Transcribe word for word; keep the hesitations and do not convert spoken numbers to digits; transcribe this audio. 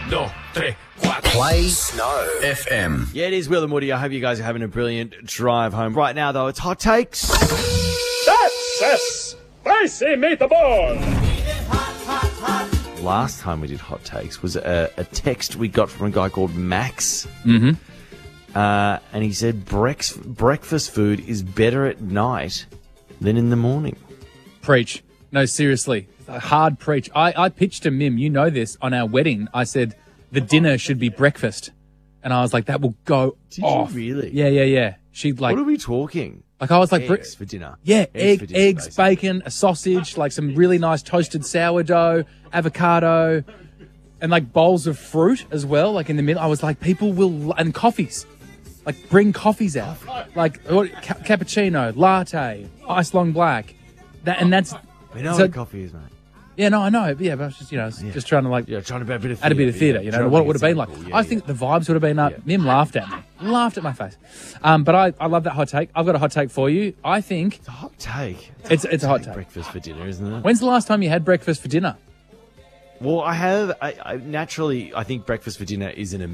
dos, tres, cuatro. Play Snow F M. Yeah, it is Will and Woody. I hope you guys are having a brilliant drive home. Right now, though, it's Hot Takes. That's a spicy meatball. Last time we did Hot Takes was a, a text we got from a guy called Max. Mm-hmm. Uh, and he said brex- breakfast food is better at night than in the morning. Preach. No, seriously. A hard preach. I, I pitched to Mim, you know this, on our wedding. I said the dinner should be breakfast. And I was like, that will go Did off. you really? Yeah, yeah, yeah. She like... What are we talking? Like I was like... Eggs for dinner. Yeah, eggs, egg, for dinner, eggs, basically. bacon, a sausage, like some really nice toasted sourdough, avocado, and like bowls of fruit as well, like in the middle. I was like, people will... And coffees. Like, bring coffees out. Like, what, ca- cappuccino, latte, ice long black. That And that's... We know so- what coffee is, mate. Yeah, no, I know. Yeah, but I was just, you know, Yeah. just trying to like... Yeah, trying to be a bit of add a bit of theatre, yeah. you Trying know, to what it make would have been like. simple. Yeah, I yeah. think the vibes would have been up. Yeah. Mim laughed at me. Laughed at my face. Um, but I, I love that hot take. I've got a hot take for you. I think It's a hot take. it's it's a hot take. Breakfast for dinner, isn't it? When's the last time you had breakfast for dinner? Well, I have. I, I naturally, I think breakfast for dinner is an